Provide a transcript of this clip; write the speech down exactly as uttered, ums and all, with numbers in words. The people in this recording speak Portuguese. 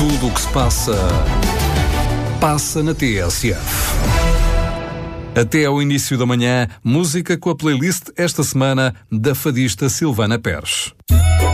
Tudo o que se passa, passa na T S F. Até ao início da manhã, música com a playlist esta semana da fadista Silvana Pérez.